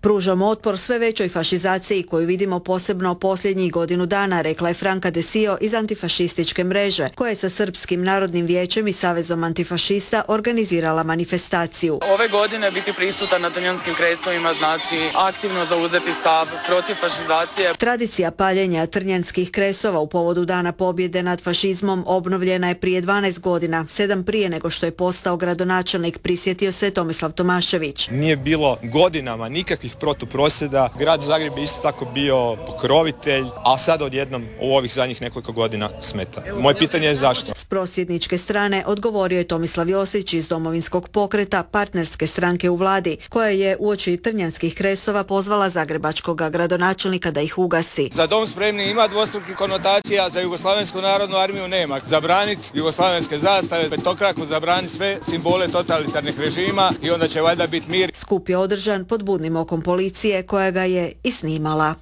Pružamo otpor sve većoj fašizaciji koju vidimo posebno posljednjih godinu dana, rekla je Franca Desio iz antifašističke mreže, koja je sa Srpskim narodnim vijećem i Savezom antifašista organizirala manifestaciju. Ove godine biti prisutan na Trnjanskim kresovima znači aktivno zauzeti stav protiv fašizacije. Tradicija paljenja trnjanskih kresova u povodu Dana pobjede nad fašizmom obnovljena je prije 12 godina, 7 prije nego što je postao gradonačelnik, prisjetio se Tomislav Tomašević. Nije bilo godinama nikakvih protuprosvjeda, grad Zagreb je isto tako bio pokrovitelj, a sad odjednom u ovih zadnjih nekoliko godina smeta. Moje pitanje je zašto? S prosvjedničke strane odgovorio je Tomislav Josić iz Domovinskog pokreta, partnerske stranke u vladi, koja je uoči trnjanskih kresova pozvala zagrebačkog gradonačelnika da ih ugasi. Za dom spremni ima dvostrukih konotacija, za Jugoslavensku narodnu armiju nema. Zabraniti jugoslavenske zastave, petokraku, zabraniti sve simbole totalitarnih režima i onda će valjda biti mir. Skup je održan pod budnim okom policije koja ga je i snimala.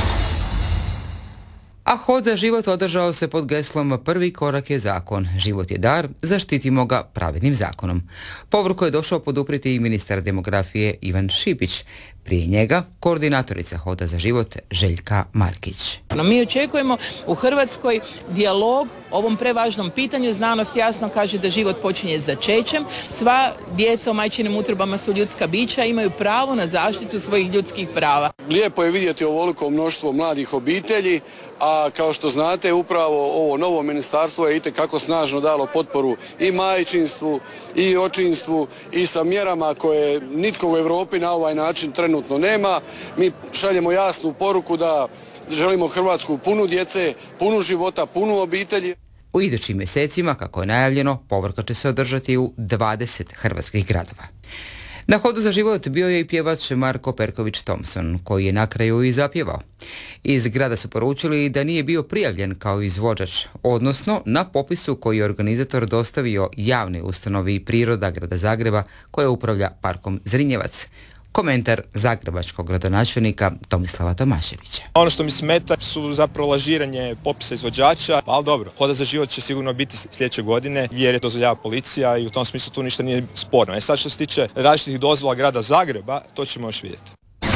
A hod za život održao se pod geslom "Prvi korak je zakon, život je dar, zaštitimo ga pravednim zakonom". Povorku je došao poduprijeti i ministar demografije Ivan Šipić. Prije njega koordinatorica Hoda za život Željka Markić. Mi očekujemo u Hrvatskoj dijalog o ovom prevažnom pitanju. Znanost jasno kaže da život počinje začećem. Sva djeca u majčinim utrobama su ljudska bića, imaju pravo na zaštitu svojih ljudskih prava. Lijepo je vidjeti ovoliko mnoštvo mladih obitelji, a kao što znate upravo ovo novo ministarstvo je itekako snažno dalo potporu i majčinstvu i očinstvu i sa mjerama koje nitko u Europi na ovaj način trenutno nema. Mi šaljemo jasnu poruku da želimo Hrvatsku punu djece, punu života, punu obitelji. U idućim mjesecima, kako je najavljeno, povorka će se održati u 20 hrvatskih gradova. Na Hodu za život bio je i pjevač Marko Perković Thompson, koji je na kraju i zapjevao. Iz grada su poručili da nije bio prijavljen kao izvođač, odnosno na popisu koji je organizator dostavio javnoj ustanovi Priroda grada Zagreba koja upravlja parkom Zrinjevac. Komentar zagrebačkog gradonačelnika Tomislava Tomaševića. Ono što mi smeta su zapravo lažiranje popisa izvođača, ali dobro, Hoda za život će sigurno biti sljedeće godine jer je dozvoljava policija i u tom smislu tu ništa nije sporno. Sad što se tiče različitih dozvola grada Zagreba, to ćemo još vidjeti.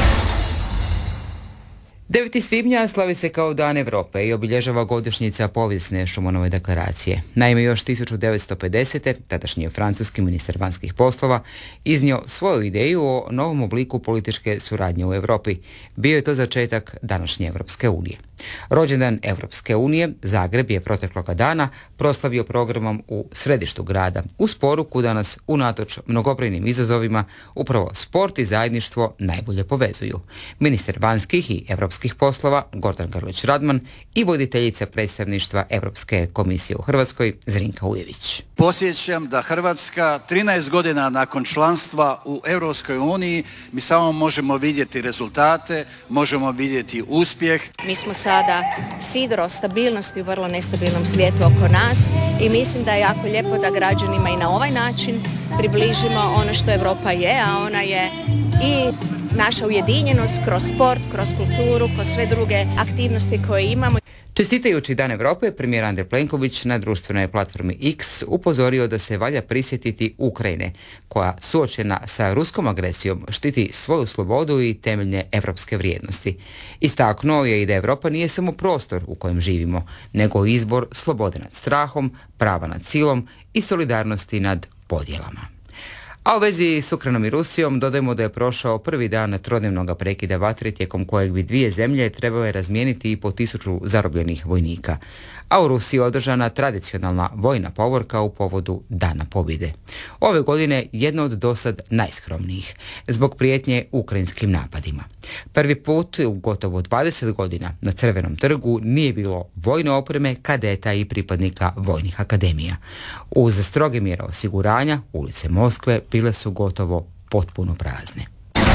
9. svibnja slavi se kao Dan Europe i obilježava godišnjica povijesne Šumanove deklaracije. Naime, još 1950. tadašnji je francuski ministar vanjskih poslova iznio svoju ideju o novom obliku političke suradnje u Europi. Bio je to začetak današnje Europske unije. Rođendan Europske unije Zagreb je protekloga dana proslavio programom u središtu grada uz poruku da nas unatoč mnogobrojnim izazovima upravo sport i zajedništvo najbolje povezuju. Ministar vanjskih i europskih poslova Gordan Grlić Radman i voditeljica predstavništva Europske komisije u Hrvatskoj Zrinka Ujević. Podsjećam da Hrvatska 13 godina nakon članstva u Europskoj uniji mi samo možemo vidjeti rezultate, možemo vidjeti uspjeh. Mi smo sada sidro stabilnosti u vrlo nestabilnom svijetu oko nas i mislim da je jako lijepo da građanima i na ovaj način približimo ono što Europa je, a ona je i naša ujedinjenost kroz sport, kroz kulturu, kroz sve druge aktivnosti koje imamo. Čestitajući Dan Europe, premijer Andrej Plenković na društvenoj platformi X upozorio da se valja prisjetiti Ukrajine, koja suočena sa ruskom agresijom štiti svoju slobodu i temeljne evropske vrijednosti. Istaknuo je i da Europa nije samo prostor u kojem živimo, nego izbor slobode nad strahom, prava nad silom i solidarnosti nad podjelama. A u vezi s Ukrajinom i Rusijom dodajmo da je prošao prvi dan trodnevnog prekida vatre tijekom kojeg bi dvije zemlje trebale razmijeniti i po 1000 zarobljenih vojnika. A u Rusiji je održana tradicionalna vojna povorka u povodu Dana pobjede. Ove godine jedna od dosad najskromnijih, zbog prijetnje ukrajinskim napadima. Prvi put u gotovo 20 godina na Crvenom trgu nije bilo vojne opreme, kadeta i pripadnika vojnih akademija. Uz stroge mjere osiguranja, ulice Moskve bile su gotovo potpuno prazne.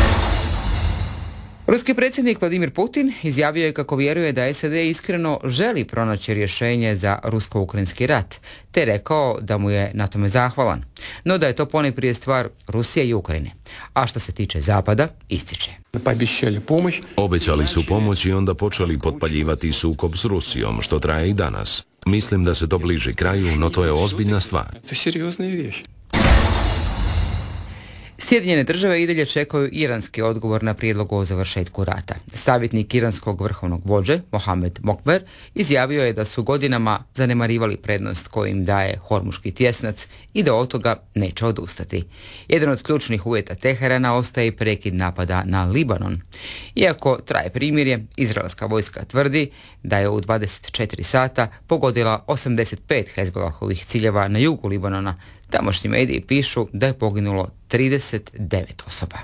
Ruski predsjednik Vladimir Putin izjavio je kako vjeruje da SAD iskreno želi pronaći rješenje za rusko-ukrajinski rat, te rekao da mu je na tome zahvalan, no da je to ponajprije stvar Rusije i Ukrajine. A što se tiče Zapada, ističe. Obećali su pomoć i onda počeli potpaljivati sukob s Rusijom, što traje i danas. Mislim da se to bliži kraju, no to je ozbiljna stvar. Sjedinjene države i dalje čekaju iranski odgovor na prijedlog o završetku rata. Savjetnik iranskog vrhovnog vođe, Mohamed Mokber, izjavio je da su godinama zanemarivali prednost koju im daje Hormuški tjesnac i da od toga neće odustati. Jedan od ključnih uvjeta Teherana ostaje prekid napada na Libanon. Iako traje primirje, izraelska vojska tvrdi da je u 24 sata pogodila 85 Hezbollahovih ciljeva na jugu Libanona. Tamošnji mediji pišu da je poginulo 39 osoba.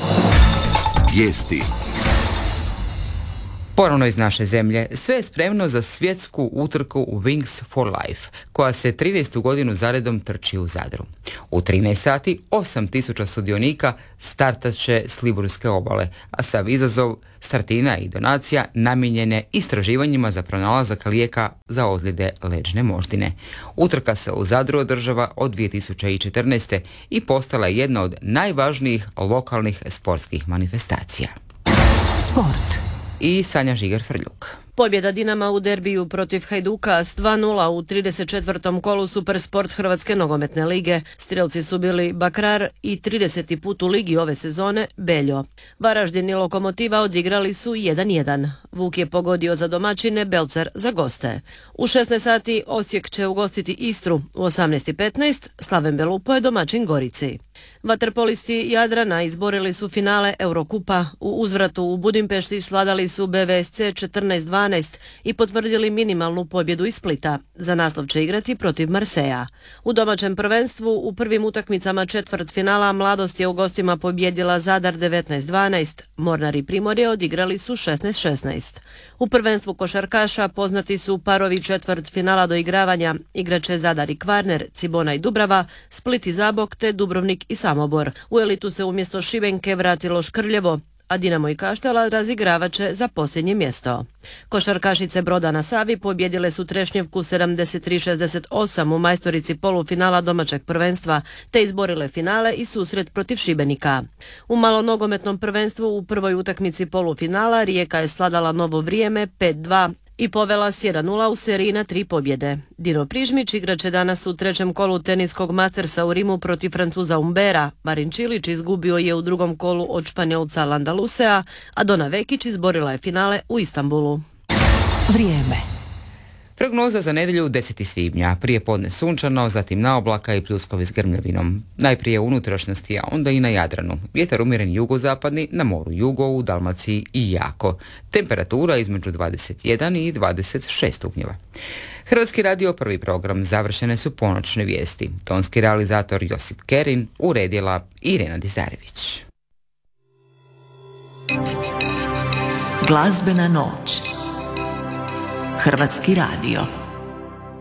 Vijesti. Ponovno iz naše zemlje, sve je spremno za svjetsku utrku Wings for Life, koja se 13. godinu zaredom trči u Zadru. U 13 sati 8.000 sudionika startat će s Liburske obale, a sav izazov startina i donacija namijenjene istraživanjima za pronalazak lijeka za ozljede leđne moždine. Utrka se u Zadru održava od 2014. i postala je jedna od najvažnijih lokalnih sportskih manifestacija. Sport. I Sanja Žigar-Frljuk. Pobjeda Dinama u derbiju protiv Hajduka s 2:0 u 34. kolu Supersport Hrvatske nogometne lige. Strelci su bili Bakrar i 30. put u ligi ove sezone Beljo. Varaždin i Lokomotiva odigrali su 1:1. Vuk je pogodio za domaćine, Belcar za goste. U 16 sati Osijek će ugostiti Istru, u 18:15 Slaven Belupo je domaćin Gorici. Vaterpolisti Jadrana izborili su finale Eurokupa. U uzvratu u Budimpešti svladali su BVSC 14:12 i potvrdili minimalnu pobjedu iz Splita. Za naslov će igrati protiv Marseja. U domaćem prvenstvu u prvim utakmicama četvrtfinala Mladost je u gostima pobjedila Zadar 19:12. Mornar i Primorje odigrali su 16:16. U prvenstvu košarkaša poznati su parovi četvrtfinala do igravanja. Igraće Zadar i Kvarner, Cibona i Dubrava, Split i Zabok te Dubrovnik i Samobor. U elitu se umjesto Šibenke vratilo Škrljevo, a Dinamo i Kaštela razigravat će za posljednje mjesto. Košarkašice Broda na Savi pobjedile su Trešnjevku 73-68 u majstorici polufinala domaćeg prvenstva, te izborile finale i susret protiv Šibenika. U malonogometnom prvenstvu u prvoj utakmici polufinala Rijeka je sladala Novo Vrijeme 5:2 i povela s 1:0 u seriji na 3 pobjede. Dino Prižmić igraće danas u trećem kolu teniskog Mastersa u Rimu protiv Francuza Umbera. Marin Čilić izgubio je u drugom kolu od Španjolca Landalusea, a Dona Vekić izborila je finale u Istanbulu. Vrijeme. Prognoza za nedjelju 10. svibnja. Prije podne sunčano, zatim na oblaka i pljuskovi s grmljavinom. Najprije u unutrašnjosti, a onda i na Jadranu. Vjetar umjeren jugozapadni, na moru jugo, u Dalmaciji i jako. Temperatura između 21 i 26 stupnjeva. Hrvatski radio prvi program, završene su ponoćne vijesti. Tonski realizator Josip Kerin, uredila Irena Dizarević. Glazbena noć. Hrvatski radio.